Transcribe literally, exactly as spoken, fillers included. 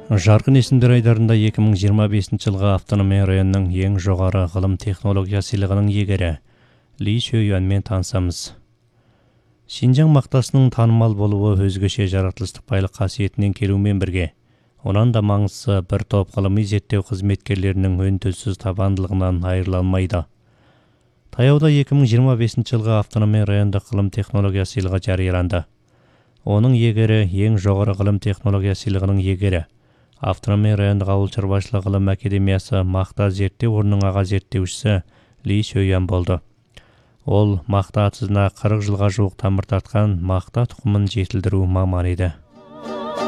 Жарқын есімдер айдарында екі мың жиырма бесінші жылғы автономия районының ең жоғары ғылым технология сыйлығының иегері Ли Шөйюанмен танысамыз. Шинжаң мақтасының танымал болуы өзгеше жаратылыстық байлық қасиетінен келумен бірге, онан да маңыздысы бір топ ғылыми зерттеу қызметкерлерінің үн-түнсіз табандылығынан айырыла алмайды. Таяуда екі мың жиырма бесінші жылғы автономия райондық ғылым технология сыйлығы жарияланды. Оның иегері ең жоғары ғылым технология сыйлығының иегері Автономия райондық ауыл шаруашылығы ғылым академиясы мақта зерттеу орнының аға зерттеушісі Ли Шөйюан болды. Ол мақта атысына қырық жылға жуық тамыр тартқан мақта тұқымын жетілдіру маманы еді.